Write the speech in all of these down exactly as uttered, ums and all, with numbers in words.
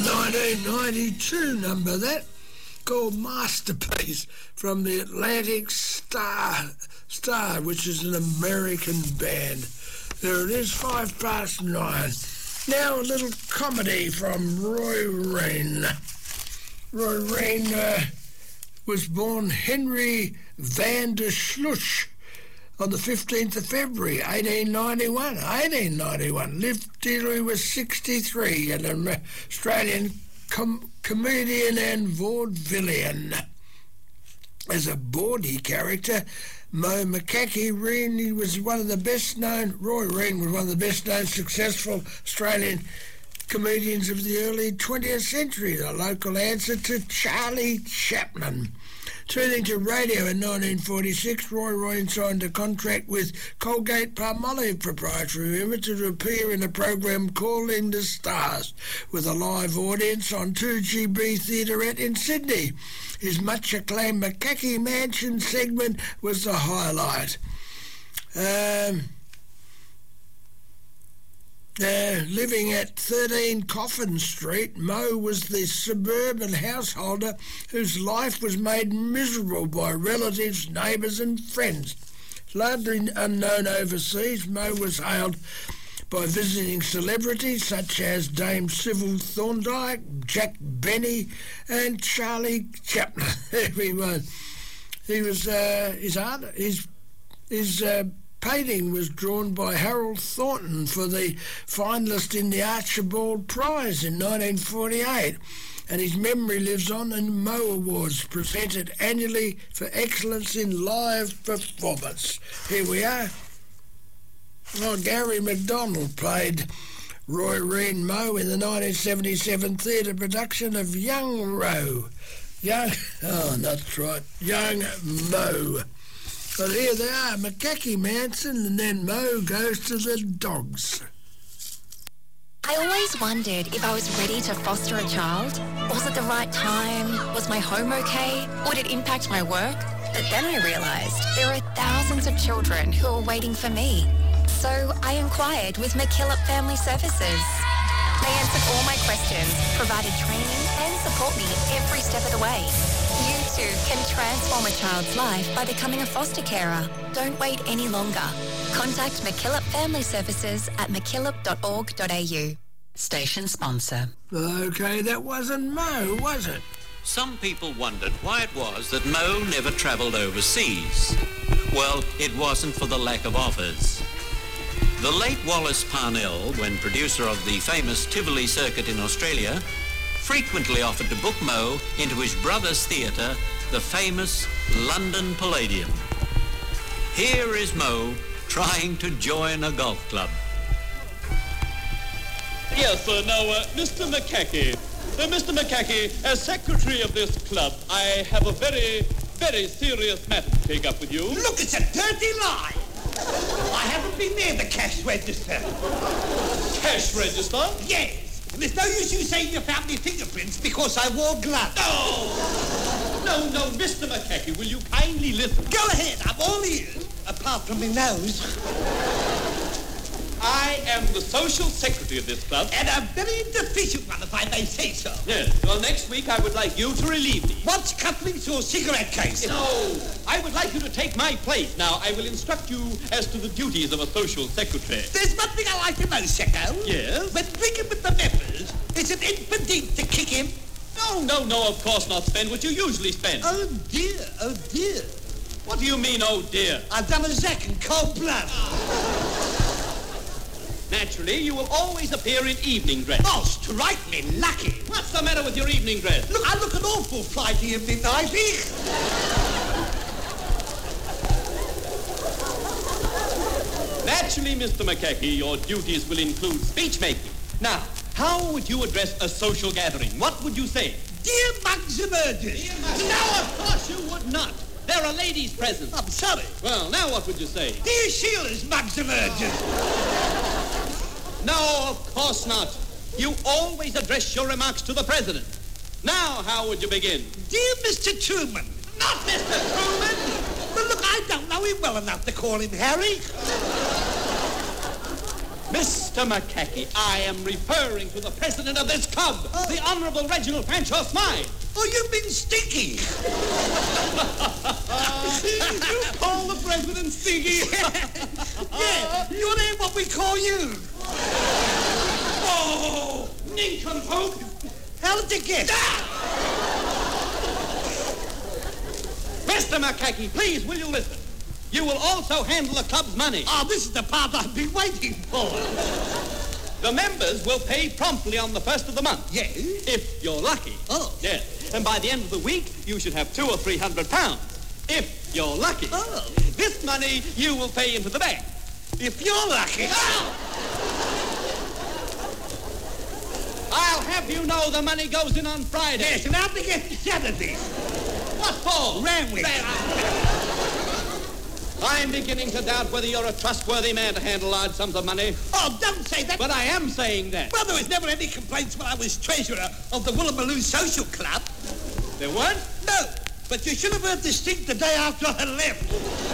nineteen ninety-two number, that, called Masterpiece, from the Atlantic Star, Star, which is an American band. There it is, five past nine. Now a little comedy from Roy Rayne. Roy Rayne uh, was born Henry van der Schluch on the fifteenth of February, eighteen ninety-one. eighteen ninety-one. Lived till he was sixty-three, an Australian com- comedian and vaudevillian. As a bawdy character, Mo McCaughey he was one of the best-known, Roy Rayne was one of the best-known successful Australian comedians of the early twentieth century, the local answer to Charlie Chaplin. Turning to radio in nineteen forty-six, Roy Rayne signed a contract with Colgate-Palmolive Proprietary Limited to appear in a program Calling the Stars with a live audience on two G B Theaterette in Sydney. His much-acclaimed McCaughey Mansion segment was the highlight. Um... Uh, living at thirteen Coffin Street, Mo was the suburban householder whose life was made miserable by relatives, neighbours and friends. Largely unknown overseas, Mo was hailed by visiting celebrities such as Dame Sybil Thorndike, Jack Benny and Charlie Chaplin. Everyone. He was, uh, his art, his, his, uh, painting was drawn by Harold Thornton for the finalist in the Archibald Prize in nineteen forty-eight, and his memory lives on in Mo Awards, presented annually for excellence in live performance. Here we are. Well, Gary MacDonald played Roy Rayne Mo in the nineteen seventy-seven theatre production of Young Roe. Young, oh, that's right, Young Mo. But here they are, McCaughey Mansion, and then Mo goes to the dogs. I always wondered if I was ready to foster a child. Was it the right time? Was my home okay? Would it impact my work? But then I realised there are thousands of children who are waiting for me. So I inquired with McKillop Family Services. They answered all my questions, provided training and support me every step of the way. You too can transform a child's life by becoming a foster carer. Don't wait any longer. Contact McKillop Family Services at mckillop dot org dot a u. Station sponsor. OK, that wasn't Mo, was it? Some people wondered why it was that Mo never travelled overseas. Well, it wasn't for the lack of offers. The late Wallace Parnell, when producer of the famous Tivoli circuit in Australia, frequently offered to book Mo into his brother's theatre, the famous London Palladium. Here is Mo trying to join a golf club. Yes, sir. Now, uh, Mister McCaughey. Uh, Mister McCaughey, as secretary of this club, I have a very, very serious matter to take up with you. Look, it's a dirty lie. I haven't been near the cash register. Cash register? Yes. There's no use you saying you found me fingerprints because I wore gloves. No! No, no, Mister McCaughey, will you kindly listen? Go ahead, I'm all ears, apart from my nose. I am the social secretary of this club. And a very deficient one, if I may say so. Yes, well, next week I would like you to relieve me. What's couplings or cigarette case? No, I would like you to take my place. Now, I will instruct you as to the duties of a social secretary. There's one thing I like to know, Secco. Yes? When drinking with the members, is it infantile to kick him? No, no, no, of course not. Spend what you usually spend. Oh, dear, oh, dear. What do you mean, oh, dear? I've done a Zack in cold blood. Naturally, you will always appear in evening dress. Oh, strike me lucky. What's the matter with your evening dress? Look, I look an awful flighty of midnighty. Naturally, Mister McCaughey, your duties will include speech-making. Now, how would you address a social gathering? What would you say? Dear Mugs Emergers. No, of course you would not. There are ladies present. I'm sorry. Well, now what would you say? Dear Sheila's Mugs Emergers. No, of course not. You always address your remarks to the President. Now, how would you begin? Dear Mister Truman. Not Mister Truman. But look, I don't know him well enough to call him Harry. Mister McCackey, I am referring to the president of this club, oh. the Honourable Reginald Fanshawe Smythe. Oh, you mean Stinky? You call the president Stinky? Yeah, you're there what we call you. Oh, nincompoop. How did you get? Ah! Mister McCackey, please, will you listen? You will also handle the club's money. Oh, this is the part I've been waiting for. The members will pay promptly on the first of the month. Yes? If you're lucky. Oh. Yes. And by the end of the week, you should have two or three hundred pounds. If you're lucky. Oh. This money you will pay into the bank. If you're lucky. Oh! I'll have you know the money goes in on Friday. Yes, and I'll be getting Saturday. What for? Ramwick. I'm beginning to doubt whether you're a trustworthy man to handle large sums of money. Oh, don't say that. But I am saying that. Well, there was never any complaints when I was treasurer of the Woolloomooloo Social Club. There weren't? No, but you should have heard the stink the day after I left.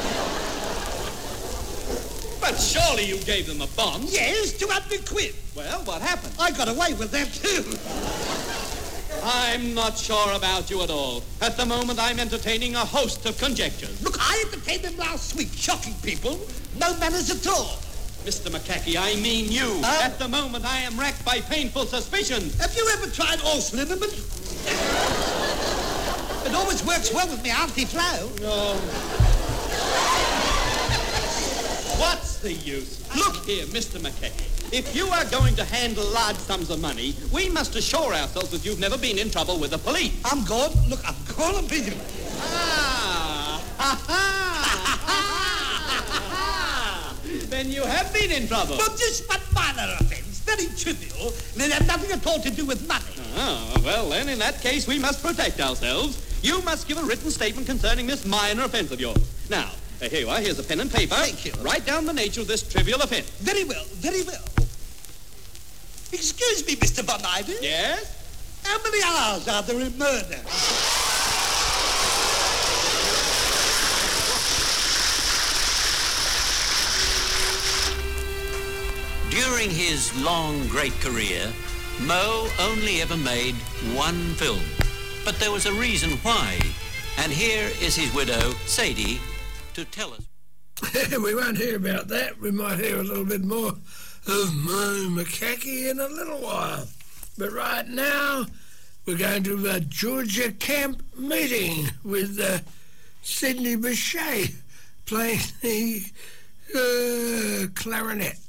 But surely you gave them a bond. Yes, two hundred quid. Well, what happened? I got away with that, too. I'm not sure about you at all. At the moment, I'm entertaining a host of conjectures. Look, I entertained them last week, shocking people. No manners at all. Mister McCackey, I mean you. Uh, At the moment, I am racked by painful suspicion. Have you ever tried horse liniment? It always works well with me Auntie Flo. No. What's the use? Look here, Mister McCackey. If you are going to handle large sums of money, we must assure ourselves that you've never been in trouble with the police. I'm gone. Look, I'm gone immediately. Ah! Ha ha! Then you have been in trouble. Well, just one minor offence. Very trivial. And it had nothing at all to do with money. Ah, well, then, in that case, we must protect ourselves. You must give a written statement concerning this minor offence of yours. Now, Uh, here you are. Here's a pen and paper. Thank you. Write down the nature of this trivial offence. Very well, very well. Excuse me, Mister Von Ivy. Yes? How many hours are there in murder? During his long, great career, Moe only ever made one film. But there was a reason why. And here is his widow, Sadie, to tell us. We won't hear about that. We might hear a little bit more of Moe McCackey in a little while. But right now, we're going to a Georgia camp meeting with uh, Sidney Bechet playing the uh, clarinet.